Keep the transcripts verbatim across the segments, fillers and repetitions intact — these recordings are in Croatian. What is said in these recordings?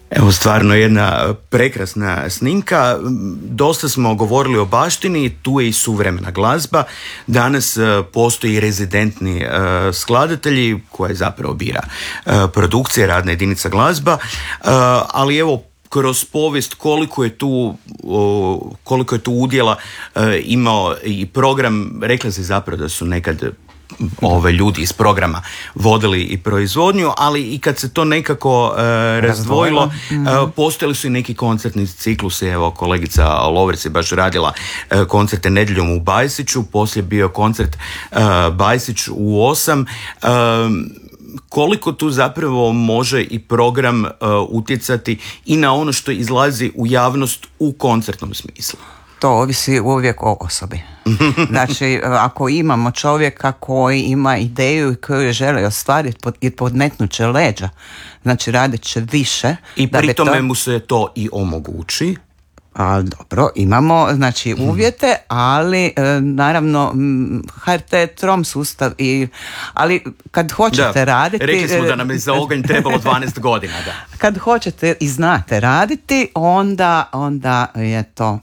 Evo, stvarno jedna prekrasna snimka. Dosta smo govorili o baštini, tu je i suvremena glazba. Danas postoji rezidentni skladatelji koje zapravo bira produkcija, radna jedinica glazba, ali evo, kroz povijest koliko je tu, koliko je tu udjela imao i program, rekla se zapravo da su nekad ove ljudi iz programa vodili i proizvodnju, ali i kad se to nekako uh, razdvojilo, mm-hmm. uh, postojali su i neki koncertni ciklusi. Evo, kolegica Lovrić je baš radila uh, koncerte nedjeljom u Bajsiću, poslije bio koncert uh, Bajsić u osam. Uh, koliko tu zapravo može i program uh, utjecati i na ono što izlazi u javnost u koncertnom smislu? To ovisi uvijek o osobi. Znači, ako imamo čovjeka koji ima ideju i koju želi ostvariti i podmetnut će leđa, znači radit će više. I pri tome to... mu se to i omogući. A, dobro, imamo znači uvjete, ali e, naravno H R T je trom sustav, i, ali kad hoćete da, raditi... Rekli smo da nam je za oganj trebalo dvanaest godina. Da. Kad hoćete i znate raditi, onda, onda je to...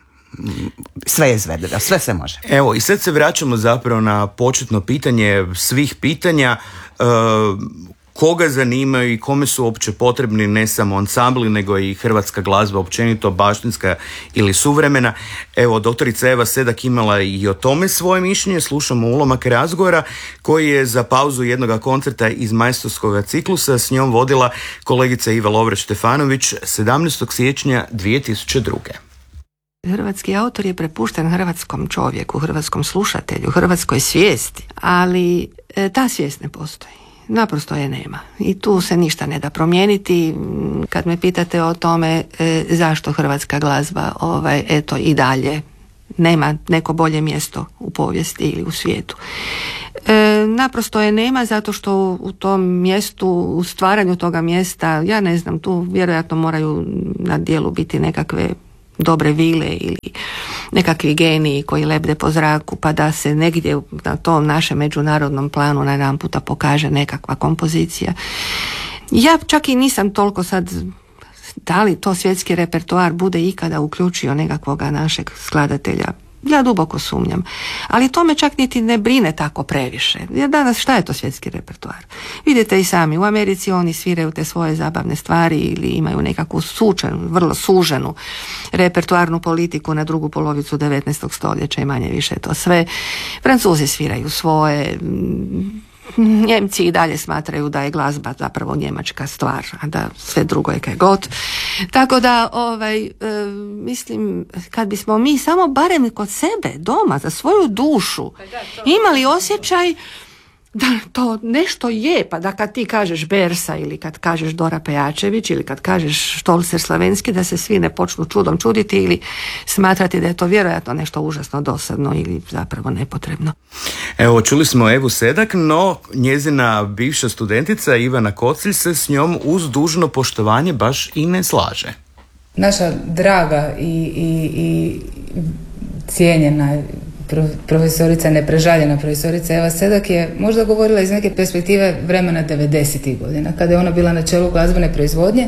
sve je izvedeno, sve se može. Evo, i sad se vraćamo zapravo na početno pitanje svih pitanja. E, koga zanimaju i kome su uopće potrebni ne samo ansambli, nego i hrvatska glazba općenito, baštinska ili suvremena. Evo, doktorica Eva Sedak imala i o tome svoje mišljenje. Slušamo ulomak razgovora koji je za pauzu jednog koncerta iz majstorskog ciklusa s njom vodila kolegica Iva Lovreć-Štefanović sedamnaestog siječnja dvije tisuće druge. Hrvatski autor je prepušten hrvatskom čovjeku, hrvatskom slušatelju, hrvatskoj svijesti, ali e, ta svijest ne postoji. Naprosto je nema. I tu se ništa ne da promijeniti. Kad me pitate o tome e, zašto hrvatska glazba ovaj, eto i dalje nema neko bolje mjesto u povijesti ili u svijetu. E, naprosto je nema zato što u, u tom mjestu, u stvaranju toga mjesta, ja ne znam, tu vjerojatno moraju na djelu biti nekakve dobre vile ili nekakvi geniji koji lebde po zraku, pa da se negdje na tom našem međunarodnom planu na jedan puta pokaže nekakva kompozicija. Ja čak i nisam toliko sad, da li to svjetski repertoar bude ikada uključio nekakvoga našeg skladatelja. Ja duboko sumnjam. Ali to me čak niti ne brine tako previše. Jer danas šta je to svjetski repertoar? Vidite i sami, u Americi oni sviraju te svoje zabavne stvari ili imaju nekakvu sučenu, vrlo suženu repertoarnu politiku na drugu polovicu devetnaestog stoljeća i manje više to sve. Francuzi sviraju svoje, Njemci i dalje smatraju da je glazba zapravo njemačka stvar, a da sve drugo je kaj god. Tako da, ovaj, e, mislim, kad bismo mi samo barem kod sebe, doma, za svoju dušu, imali osjećaj da to nešto je, pa da kad ti kažeš Bersa ili kad kažeš Dora Pejačević ili kad kažeš Štolcer Slavenski, da se svi ne počnu čudom čuditi ili smatrati da je to vjerojatno nešto užasno dosadno ili zapravo nepotrebno. Evo, čuli smo Evu Sedak, no njezina bivša studentica Ivana Kocilj se s njom uz dužno poštovanje baš i ne slaže. Naša draga i, i, i cijenjena profesorica, neprežaljena profesorica Eva Sedak je možda govorila iz neke perspektive vremena devedesetih godina, kada je ona bila na čelu glazbene proizvodnje.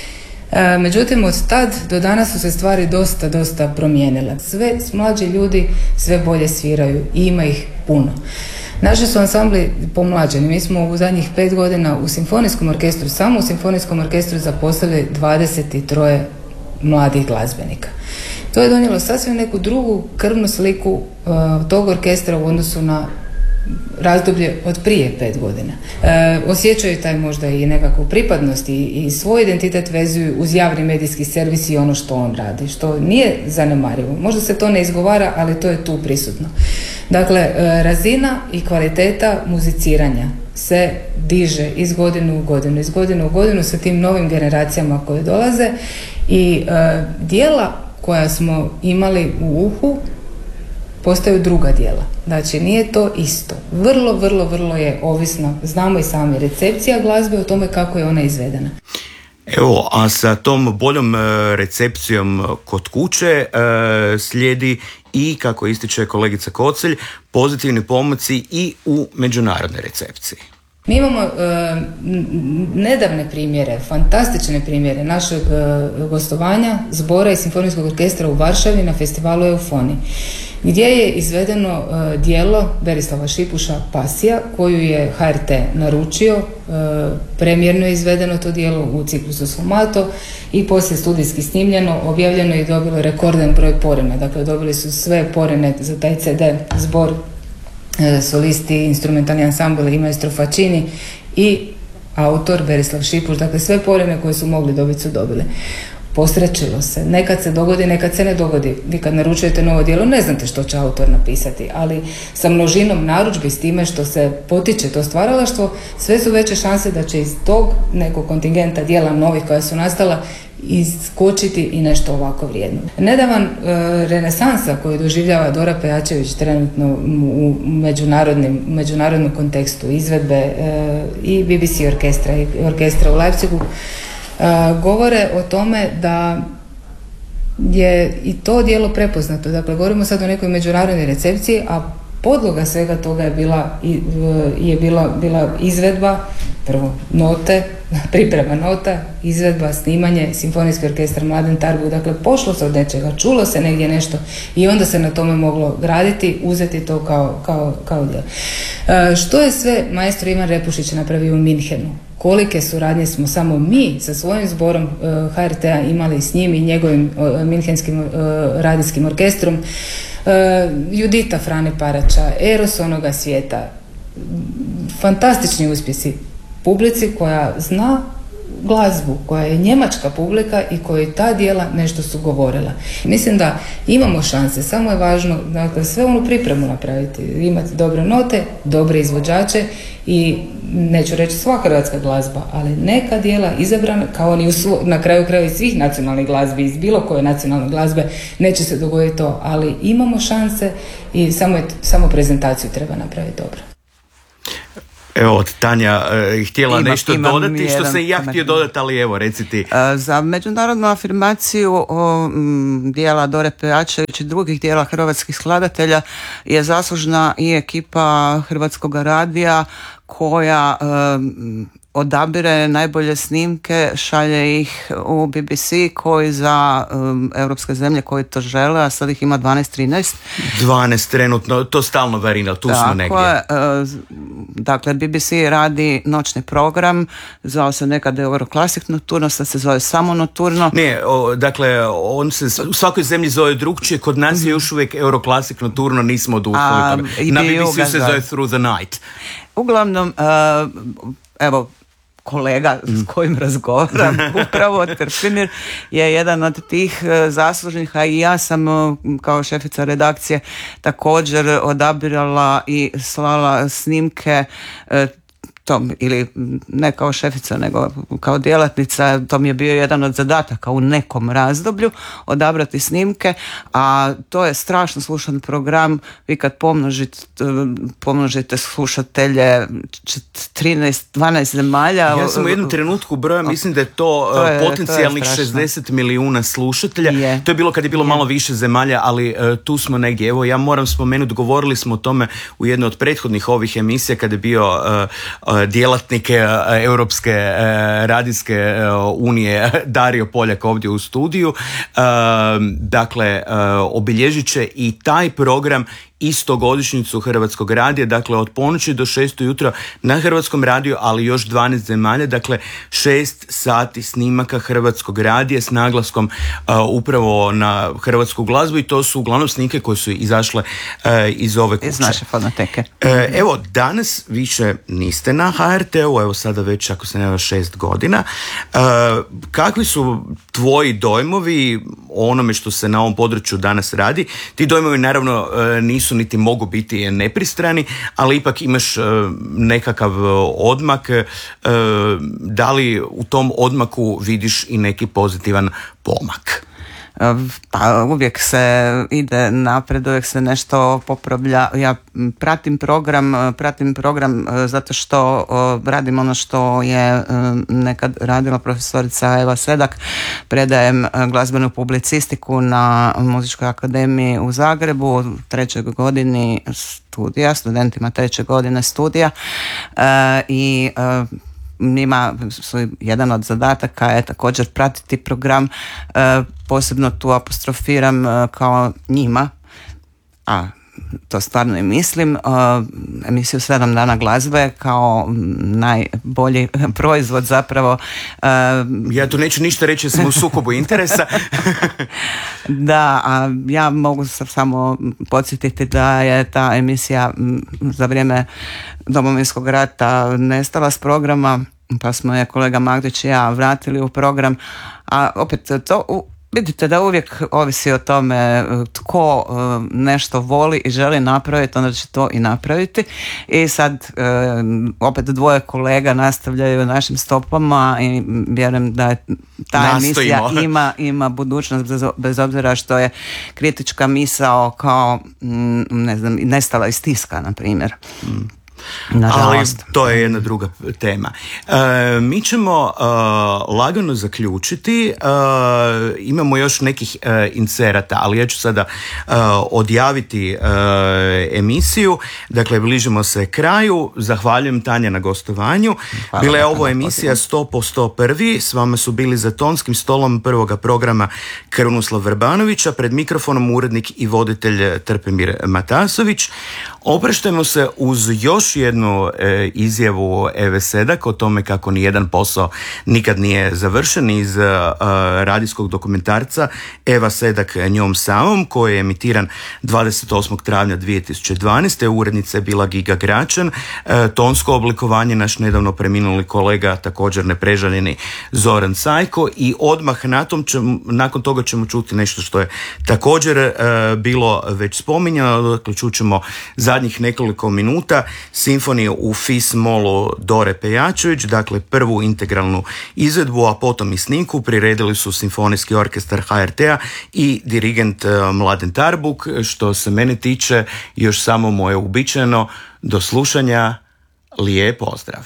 E, međutim, od tad do danas su se stvari dosta, dosta promijenile. Sve mlađi ljudi sve bolje sviraju i ima ih puno. Naši su ansambli pomlađeni. Mi smo u zadnjih pet godina u simfonijskom orkestru, samo u simfonijskom orkestru zaposlili dvadeset tri mladih glazbenika. To je donijelo sasvim neku drugu krvnu sliku uh, tog orkestra u odnosu na razdoblje od prije pet godina. E, osjećaju taj možda i nekakvu pripadnost i, i svoj identitet vezuju uz javni medijski servis i ono što on radi, što nije zanemarivo. Možda se to ne izgovara, ali to je tu prisutno. Dakle, e, razina i kvaliteta muziciranja se diže iz godinu u godinu, iz godinu u godinu sa tim novim generacijama koje dolaze i e, dijela koja smo imali u uhu postaju druga djela. Znači, nije to isto. Vrlo, vrlo, vrlo je ovisno, znamo i sami, recepcija glazbe o tome kako je ona izvedena. Evo, a sa tom boljom recepcijom kod kuće slijedi i, kako ističe kolegica Kocelj, pozitivni pomaci i u međunarodnoj recepciji. Mi imamo uh, nedavne primjere, fantastične primjere našeg uh, gostovanja zbora i simfonijskog orkestra u Varšavi na festivalu Eufoni, gdje je izvedeno uh, djelo Berislava Šipuša Pasija, koju je H R T naručio. Uh, premjerno je izvedeno to djelo u ciklusu Sfumato i poslije studijski snimljeno, objavljeno i dobilo rekordan broj porina. Dakle, dobili su sve porine za taj C D zbor, solisti, instrumentalni ansambl i maestro Facini i autor Berislav Šipuš, dakle sve porine koje su mogli dobiti su dobili. Posrećilo se, nekad se dogodi, nekad se ne dogodi. Vi kad naručujete novo djelo ne znate što će autor napisati, ali sa množinom narudžbi, s time što se potiče to stvaralaštvo, sve su veće šanse da će iz tog nekog kontingenta djela novih koja su nastala iskočiti i nešto ovako vrijedno. Nedavan e, renesansa koju doživljava Dora Pejačević trenutno u međunarodnim, međunarodnom kontekstu izvedbe e, i B B C orkestra i orkestra u Leipzigu e, govore o tome da je i to djelo prepoznato. Dakle, govorimo sad o nekoj međunarodnoj recepciji, a podloga svega toga je bila, je bila, bila izvedba, prvo note, priprema nota, izvedba, snimanje, simfonijski orkestar Mladen Tarbuk. Dakle, pošlo se od nečega, čulo se negdje nešto i onda se na tome moglo graditi, uzeti to kao, kao, kao djelo. E, što je sve maestro Ivan Repušić napravio u Minhenu? Kolike suradnje smo samo mi sa svojim zborom uh, H R T-a imali s njim i njegovim uh, minhenskim uh, radijskim orkestrom. Uh, Judita Frane Parača, Eros onoga svijeta, fantastični uspjesi publici koja zna glazbu, koja je njemačka publika i kojoj ta djela nešto su govorila. Mislim da imamo šanse, samo je važno, dakle, sve onu pripremu napraviti, imati dobre note, dobre izvođače i neću reći sva hrvatska glazba, ali neka djela izabrana, kao ni u svo, na kraju krajeva svih nacionalnih glazbi, iz bilo koje nacionalne glazbe, neće se dogoditi to, ali imamo šanse i samo, je, samo prezentaciju treba napraviti dobro. Evo, Tanja, eh, htjela Ima, nešto dodati, što se i ja htio dodati, ali evo, reci ti. Za međunarodnu afirmaciju o, m, dijela Dore Pejačević i drugih dijela hrvatskih skladatelja je zaslužna i ekipa Hrvatskog radija koja um, odabire najbolje snimke, šalje ih u B B C koji za um, europske zemlje koji to žele, a sad ih ima dvanaest trinaest. dvanaest trenutno, to stalno varira, tu Tako, smo negdje. Uh, dakle, B B C radi noćni program, zvao se nekad Euroclassic Nocturno, sad se zove samo Nocturno. Ne, o, dakle, on se u svakoj zemlji zove drugčije, kod nas je još uvijek Euroclassic Nocturno, nismo odustali toga. Na B B C se zove Through the Night. Uglavnom, uh, evo, kolega s kojim razgovaram, upravo Trpimir je jedan od tih zaslužnih, a i ja sam kao šefica redakcije također odabirala i slala snimke to, ili ne kao šefica nego kao djelatnica, to mi je bio jedan od zadataka u nekom razdoblju odabrati snimke, a to je strašno slušan program. Vi kad pomnožite, pomnožite slušatelje trinaest dvanaest zemalja. Ja sam u jednom trenutku broja, mislim da je to, to je, potencijalnih to je šezdeset milijuna slušatelja. Je. To je bilo kad je bilo je. malo više zemalja, ali uh, tu smo negdje. Evo, ja moram spomenuti, govorili smo o tome u jednoj od prethodnih ovih emisija kada je bio uh, uh, djelatnik Europske radijske unije Dario Poljak ovdje u studiju. Dakle, obilježit će i taj program istogodišnjicu Hrvatskog radija, dakle od ponoći do šest ujutro na Hrvatskom radiju, ali još dvanaest zemalja, dakle šest sati snimaka Hrvatskog radija s naglaskom uh, upravo na hrvatsku glazbu, i to su uglavnom snimke koje su izašle uh, iz ove kuće. Iz naše fonoteke. Uh, evo, danas više niste na H R T-u, evo sada već, ako se ne varam, šest godina. Uh, kakvi su tvoji dojmovi o onome što se na ovom području danas radi? Ti dojmovi naravno uh, nisu niti mogu biti nepristrani, ali ipak imaš uh, nekakav odmak. Uh, da li u tom odmaku vidiš i neki pozitivan pomak? Pa uvijek se ide napred, uvijek se nešto popravlja. Ja pratim program, pratim program zato što radim ono što je nekad radila profesorica Eva Sedak. Predajem glazbenu publicistiku na Muzičkoj akademiji u Zagrebu u trećoj godini studija, studentima treće godine studija i njima su, jedan od zadataka je također pratiti program, posebno tu apostrofiram kao njima, a to stvarno i mislim, emisiju sedam dana glazbe kao najbolji proizvod zapravo. Ja tu neću ništa reći jer sam u sukobu interesa. Da, a ja mogu samo podsjetiti da je ta emisija za vrijeme Domovinskog rata nestala s programa, pa smo je kolega Magdić i ja vratili u program, a opet to vidite da uvijek ovisi o tome tko nešto voli i želi napraviti, onda će to i napraviti. I sad opet dvoje kolega nastavljaju našim stopama i vjerujem da ta Nastojimo. emisija ima, ima budućnost bez obzira što je kritička misao kao ne znam, nestala iz tiska, na primjer. Mm. Nažalost. Ali to je jedna druga tema. E, mi ćemo e, lagano zaključiti, e, imamo još nekih e, inserata, ali ja ću sada e, odjaviti e, emisiju, dakle bližimo se kraju, zahvaljujem Tanja na gostovanju. Hvala. Bila je ovo emisija sto po sto prvi, s vama su bili za tonskim stolom prvoga programa Krunoslav Vrbanovića, pred mikrofonom urednik i voditelj Trpimir Matasović. Opraštajmo se uz još jednu e, izjavu Eve Sedak o tome kako nijedan posao nikad nije završen iz e, radijskog dokumentarca Eva Sedak njom samom, koji je emitiran dvadeset osmog travnja dvije tisuće dvanaeste. Urednica je bila Giga Gračan, e, tonsko oblikovanje naš nedavno preminuli kolega, također neprežaljeni Zoran Sajko, i odmah na tom ćemo, nakon toga ćemo čuti nešto što je također e, bilo već spominjano. Dakle, čućemo zadnjih nekoliko minuta simfoniju u Fis molu Dore Pejačević, dakle prvu integralnu izvedbu, a potom i snimku priredili su Simfonijski orkestar ha er te-a i dirigent Mladen Tarbuk. Što se mene tiče, još samo moje uobičajeno do slušanja, lijep pozdrav.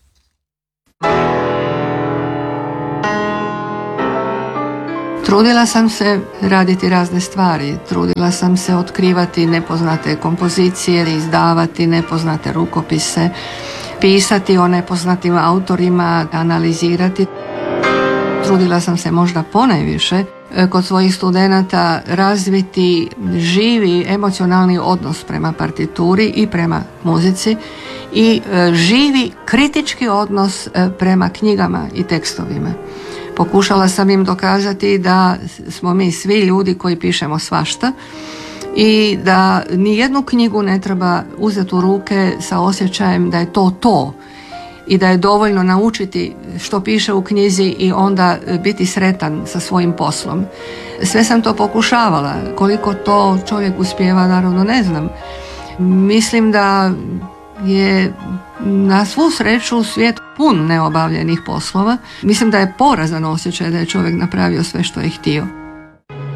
Trudila sam se raditi razne stvari, trudila sam se otkrivati nepoznate kompozicije ili izdavati nepoznate rukopise, pisati o nepoznatim autorima, analizirati. Trudila sam se možda ponajviše kod svojih studenata razviti živi emocionalni odnos prema partituri i prema muzici i živi kritički odnos prema knjigama i tekstovima. Pokušala sam im dokazati da smo mi svi ljudi koji pišemo svašta i da ni jednu knjigu ne treba uzeti u ruke sa osjećajem da je to to i da je dovoljno naučiti što piše u knjizi i onda biti sretan sa svojim poslom. Sve sam to pokušavala. Koliko to čovjek uspijeva, naravno ne znam. Mislim da je na svu sreću svijet pun neobavljenih poslova. Mislim da je porazan osjećaj da je čovjek napravio sve što je htio.